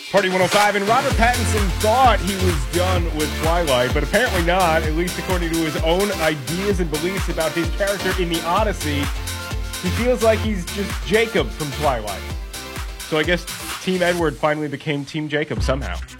Party 105, and Robert Pattinson thought he was done with Twilight, but apparently not, at least according to his own ideas and beliefs about his character in the Odyssey. He feels like he's just Jacob from Twilight. So I guess Team Edward finally became Team Jacob somehow.